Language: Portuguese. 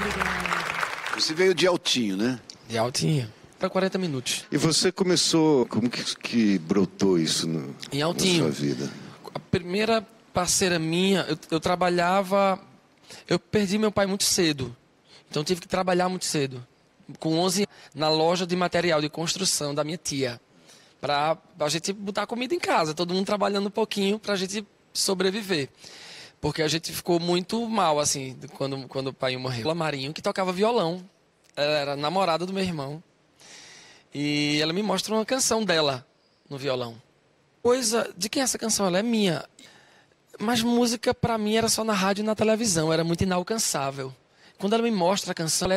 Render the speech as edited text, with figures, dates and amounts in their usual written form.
Você veio de Altinho, né? De Altinho. Para 40 minutos. E você começou... Como que brotou isso em Altinho, na sua vida? A primeira parceira minha, eu trabalhava... Eu perdi meu pai muito cedo. Então tive que trabalhar muito cedo. Com 11 anos, na loja de material de construção da minha tia. Para a gente botar comida em casa. Todo mundo trabalhando um pouquinho para a gente sobreviver. Porque a gente ficou muito mal, assim, quando o pai morreu. Marinho, que tocava violão. Ela era namorada do meu irmão. E ela me mostra uma canção dela no violão. De quem é essa canção? Ela é minha. Mas música, pra mim, era só na rádio e na televisão. Era muito inalcançável. Quando ela me mostra a canção, ela